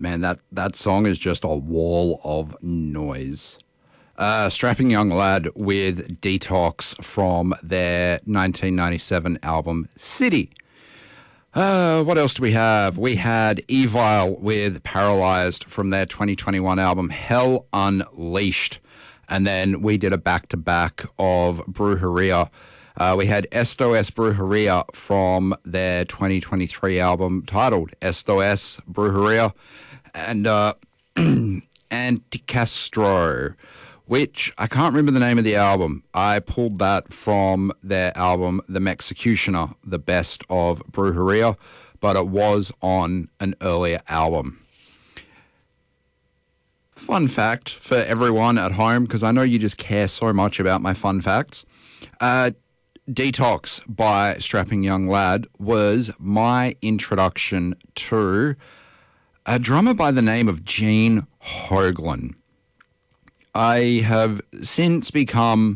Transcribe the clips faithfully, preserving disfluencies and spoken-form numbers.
man, that, that song is just a wall of noise. Uh, strapping young lad with Detox from their nineteen ninety-seven album City. Uh, what else do we have? We had Evil with Paralyzed from their twenty twenty-one album Hell Unleashed. And then we did a back-to-back of Brujeria. Uh, we had Esto Es Brujeria from their twenty twenty-three album titled Esto Es Brujeria. And uh, Anticastro, which I can't remember the name of the album. I pulled that from their album The Mexecutioner, the best of Brujeria, but it was on an earlier album. Fun fact for everyone at home, because I know you just care so much about my fun facts. Uh, Detox by Strapping Young Lad was my introduction to a drummer by the name of Gene Hoglan. I have since become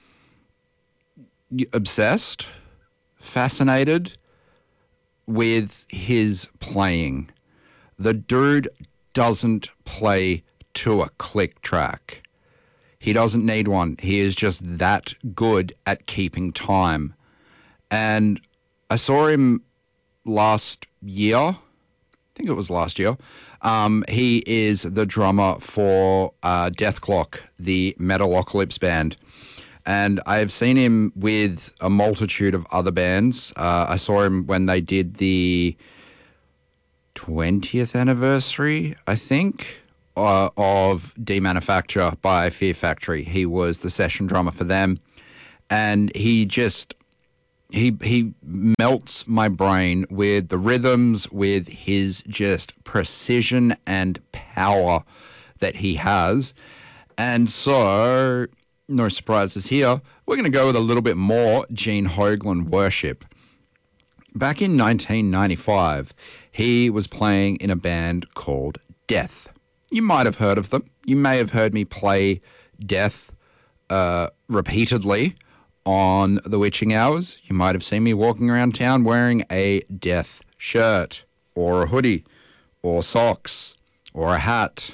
obsessed, fascinated with his playing. The dude doesn't play to a click track. He doesn't need one. He is just that good at keeping time. And I saw him last year. I think it was last year. Um, he is the drummer for uh, Deathclock, the Metalocalypse band. And I have seen him with a multitude of other bands. Uh, I saw him when they did the twentieth anniversary, I think, uh, of Demanufacture by Fear Factory. He was the session drummer for them. And he just, he he melts my brain with the rhythms, with his just precision and power that he has. And so, no surprises here, we're going to go with a little bit more Gene Hoglan worship. Back in nineteen ninety-five, he was playing in a band called Death. You might have heard of them. You may have heard me play Death uh, repeatedly on The Witching Hours. You might have seen me walking around town wearing a Death shirt or a hoodie or socks or a hat.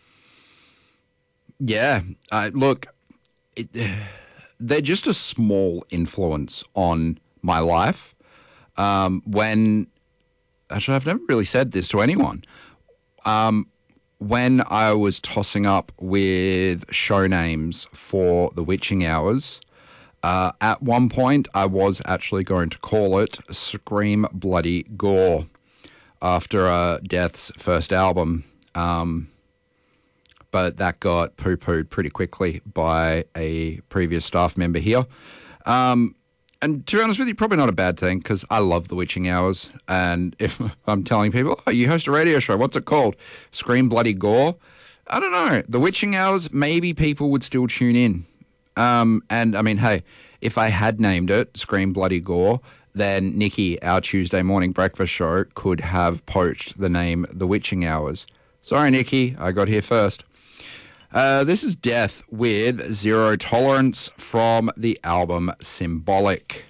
Yeah, uh, look, it, they're just a small influence on my life. Um, when, actually, I've never really said this to anyone. Um, when I was tossing up with show names for The Witching Hours, uh, at one point I was actually going to call it Scream Bloody Gore after uh, Death's first album. Um, but that got poo-pooed pretty quickly by a previous staff member here. Um, and to be honest with you, probably not a bad thing, because I love The Witching Hours. And if I'm telling people, oh, you host a radio show, what's it called? Scream Bloody Gore? I don't know. The Witching Hours, maybe people would still tune in. Um, and, I mean, hey, if I had named it Scream Bloody Gore, then Nikki, our Tuesday morning breakfast show, could have poached the name The Witching Hours. Sorry, Nikki, I got here first. Uh, this is Death with Zero Tolerance from the album Symbolic.